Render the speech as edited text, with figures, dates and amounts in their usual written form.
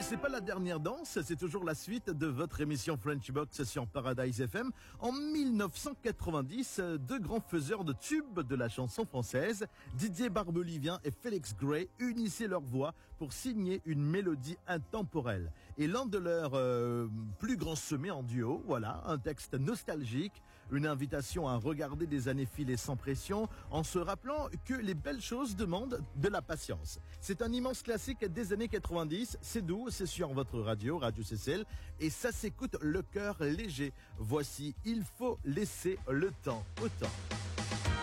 c'est pas la dernière danse, c'est toujours la suite de votre émission French Box sur Paradise FM. En 1990, deux grands faiseurs de tubes de la chanson française, Didier Barbelivien et Félix Gray, unissaient leurs voix pour signer une mélodie intemporelle. Et l'un de leurs plus grands sommets en duo, voilà, un texte nostalgique, une invitation à regarder des années filer sans pression, en se rappelant que les belles choses demandent de la patience. C'est un immense classique des années 90, c'est doux, c'est sur votre radio CCL, et ça s'écoute le cœur léger. Voici Il faut laisser le temps au temps.